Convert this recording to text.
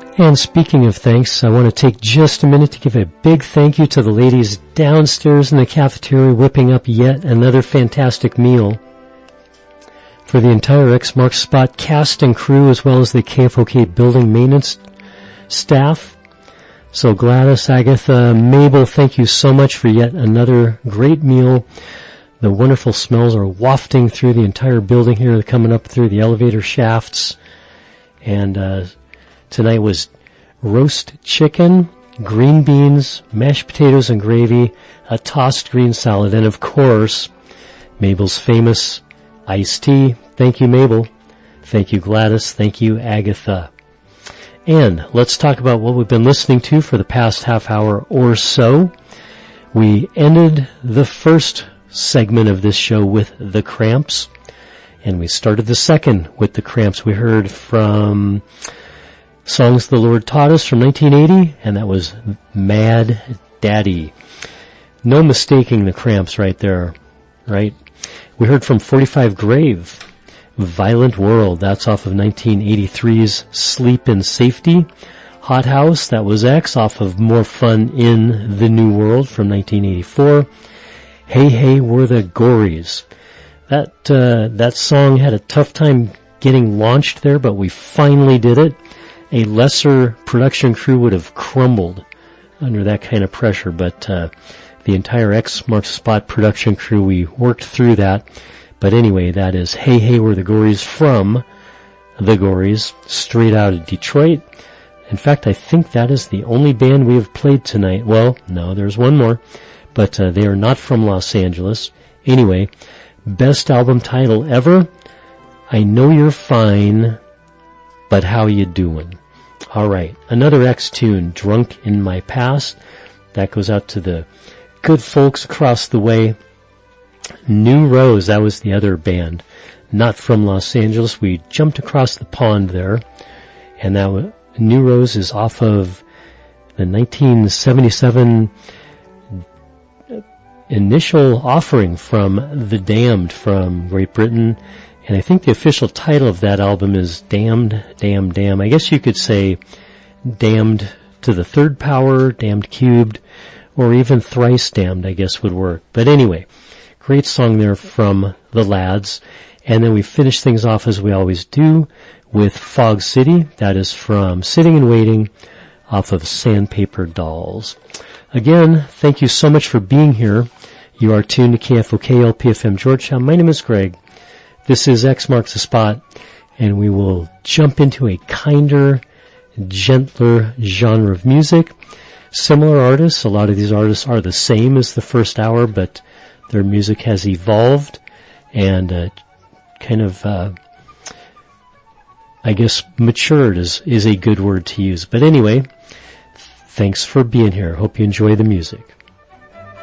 And speaking of thanks, I want to take just a minute to give a big thank you to the ladies downstairs in the cafeteria whipping up yet another fantastic meal. For the entire X Marks Spot cast and crew, as well as the KFOK building maintenance staff. So Gladys, Agatha, Mabel, thank you so much for yet another great meal. The wonderful smells are wafting through the entire building here, coming up through the elevator shafts. And tonight was roast chicken, green beans, mashed potatoes and gravy, a tossed green salad, and of course, Mabel's famous iced tea. Thank you, Mabel. Thank you, Gladys. Thank you, Agatha. And let's talk about what we've been listening to for the past half hour or so. We ended the first segment of this show with The Cramps, and we started the second with The Cramps. We heard from Songs the Lord Taught Us from 1980, and that was Mad Daddy. No mistaking The Cramps right there, right? We heard from 45 Grave, Violent World. That's off of 1983's Sleep in Safety. Hot House, that was X, off of More Fun in the New World from 1984. Hey Hey We're the Gories. That song had a tough time getting launched there, but we finally did it. A lesser production crew would have crumbled under that kind of pressure, but the entire X Marks the Spot production crew, we worked through that. But anyway, that is Hey Hey We're the Gories from The Gories, straight out of Detroit. In fact, I think that is the only band we have played tonight. Well, no, there's one more, but they are not from Los Angeles. Anyway, best album title ever, I Know You're Fine, But How You Doin'? Alright, another X tune, Drunk in My Past. That goes out to the good folks across the way. New Rose, that was the other band, not from Los Angeles. We jumped across the pond there, and that New Rose is off of the 1977 initial offering from The Damned from Great Britain, and I think the official title of that album is Damned, Damn, Damn. I guess you could say Damned to the Third Power, Damned Cubed, or even Thrice Damned, I guess would work. But anyway, great song there from the lads. And then we finish things off as we always do with Fog City. That is from Sitting and Waiting off of Sandpaper Dolls. Again, thank you so much for being here. You are tuned to KFOK LPFM Georgetown. My name is Greg. This is X Marks the Spot, and we will jump into a kinder, gentler genre of music. Similar artists, a lot of these artists are the same as the first hour, but their music has evolved and kind of, I guess, matured is a good word to use. But anyway, thanks for being here. Hope you enjoy the music.